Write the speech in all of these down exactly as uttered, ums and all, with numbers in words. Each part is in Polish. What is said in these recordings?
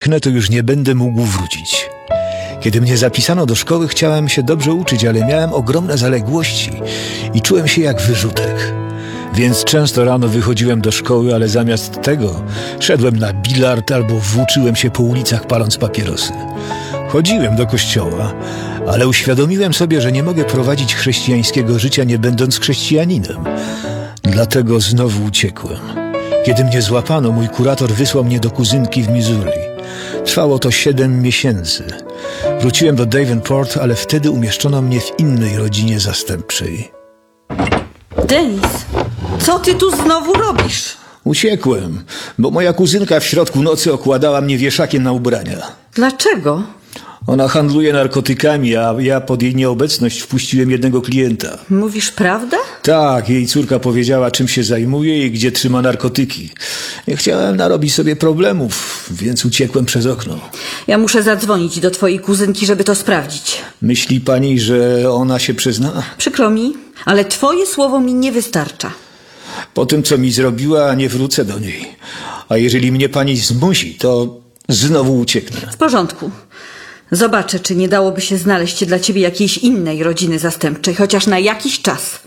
ucieknę, to już nie będę mógł wrócić. Kiedy mnie zapisano do szkoły, chciałem się dobrze uczyć, ale miałem ogromne zaległości i czułem się jak wyrzutek. Więc często rano wychodziłem do szkoły, ale zamiast tego szedłem na bilard albo włóczyłem się po ulicach, paląc papierosy. Chodziłem do kościoła, ale uświadomiłem sobie, że nie mogę prowadzić chrześcijańskiego życia, nie będąc chrześcijaninem. Dlatego znowu uciekłem. Kiedy mnie złapano, mój kurator wysłał mnie do kuzynki w Missouri. Trwało to siedem miesięcy. Wróciłem do Davenport, ale wtedy umieszczono mnie w innej rodzinie zastępczej. Denis, co ty tu znowu robisz? Uciekłem, bo moja kuzynka w środku nocy okładała mnie wieszakiem na ubrania. Dlaczego? Ona handluje narkotykami, a ja pod jej nieobecność wpuściłem jednego klienta. Mówisz prawdę? Tak, jej córka powiedziała, czym się zajmuje i gdzie trzyma narkotyki. Nie chciałem narobić sobie problemów, więc uciekłem przez okno. Ja muszę zadzwonić do twojej kuzynki, żeby to sprawdzić. Myśli pani, że ona się przyzna? Przykro mi, ale twoje słowo mi nie wystarcza. Po tym, co mi zrobiła, nie wrócę do niej. A jeżeli mnie pani zmusi, to znowu ucieknę. W porządku. Zobaczę, czy nie dałoby się znaleźć dla ciebie jakiejś innej rodziny zastępczej, chociaż na jakiś czas.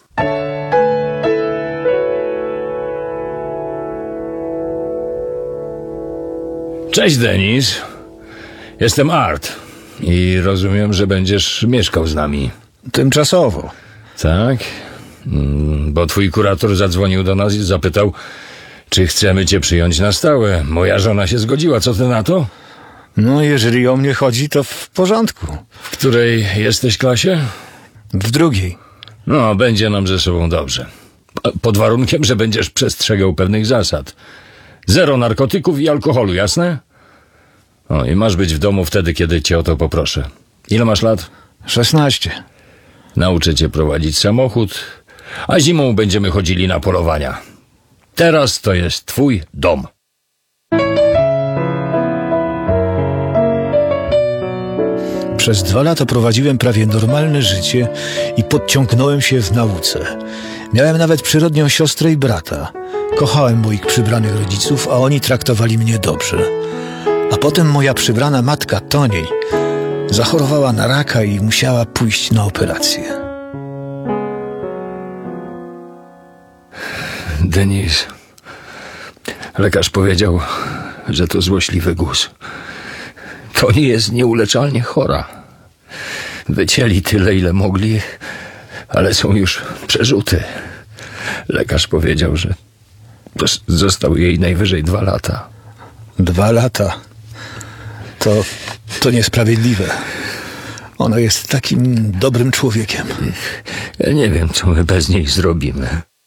Cześć, Denis. Jestem Art i rozumiem, że będziesz mieszkał z nami. Tymczasowo. Tak? Mm, Bo twój kurator zadzwonił do nas i zapytał, czy chcemy cię przyjąć na stałe. Moja żona się zgodziła. Co ty na to? No, jeżeli o mnie chodzi, to w porządku. W której jesteś klasie? W drugiej. No, będzie nam ze sobą dobrze. Pod warunkiem, że będziesz przestrzegał pewnych zasad. Zero narkotyków i alkoholu, jasne? O, i masz być w domu wtedy, kiedy cię o to poproszę. Ile masz lat? Szesnaście. Nauczę cię prowadzić samochód, a zimą będziemy chodzili na polowania. Teraz to jest twój dom. Przez dwa lata prowadziłem prawie normalne życie i podciągnąłem się w nauce. Miałem nawet przyrodnią siostrę i brata. Kochałem moich przybranych rodziców, a oni traktowali mnie dobrze. A potem moja przybrana matka, Toni, zachorowała na raka i musiała pójść na operację. Denis, lekarz powiedział, że to złośliwy guz. Toni jest nieuleczalnie chora. Wycięli tyle, ile mogli, ale są już przerzuty. Lekarz powiedział, że został jej najwyżej dwa lata. Dwa lata. To, to niesprawiedliwe. Ona jest takim dobrym człowiekiem. Ja nie wiem, co my bez niej zrobimy.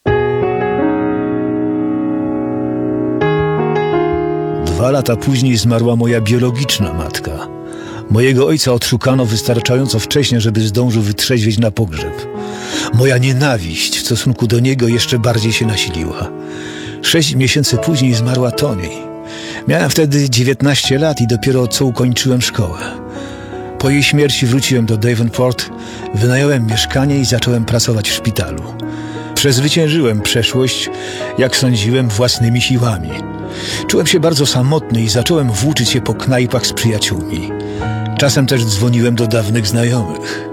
Dwa lata później zmarła moja biologiczna matka. Mojego ojca odszukano wystarczająco wcześnie, żeby zdążył wytrzeźwieć na pogrzeb. Moja nienawiść w stosunku do niego jeszcze bardziej się nasiliła. Sześć miesięcy później zmarła Toni. Miałem wtedy dziewiętnaście lat i dopiero co ukończyłem szkołę. Po jej śmierci wróciłem do Davenport, wynająłem mieszkanie i zacząłem pracować w szpitalu. Przezwyciężyłem przeszłość, jak sądziłem, własnymi siłami. Czułem się bardzo samotny i zacząłem włóczyć się po knajpach z przyjaciółmi. Czasem też dzwoniłem do dawnych znajomych.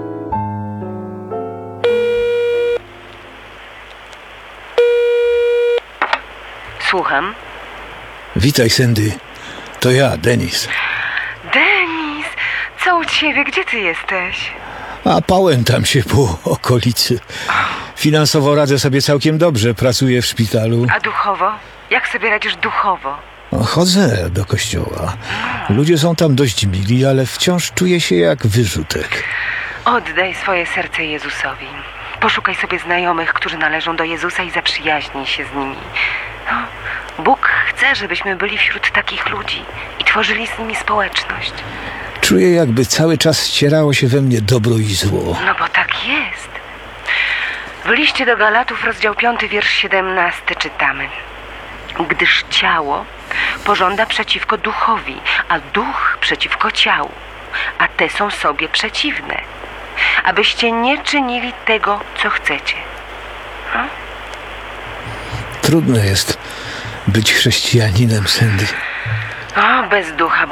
Słucham. Witaj, Sandy. To ja, Denis. Denis, co u ciebie? Gdzie ty jesteś? A pałętam się po okolicy. Finansowo radzę sobie całkiem dobrze, pracuję w szpitalu. A duchowo? Jak sobie radzisz duchowo? Chodzę do kościoła. Ludzie są tam dość mili, ale wciąż czuję się jak wyrzutek. Oddaj swoje serce Jezusowi. Poszukaj sobie znajomych, którzy należą do Jezusa i zaprzyjaźnij się z nimi. No, Bóg chce, żebyśmy byli wśród takich ludzi i tworzyli z nimi społeczność. Czuję, jakby cały czas ścierało się we mnie dobro i zło. No bo tak jest. W liście do Galatów, rozdział piąty, wiersz siedemnasty czytamy. Gdyż ciało pożąda przeciwko duchowi, a duch przeciwko ciału, a te są sobie przeciwne, abyście nie czynili tego, co chcecie. No? Trudno jest być chrześcijaninem, Sandy. O, bez Ducha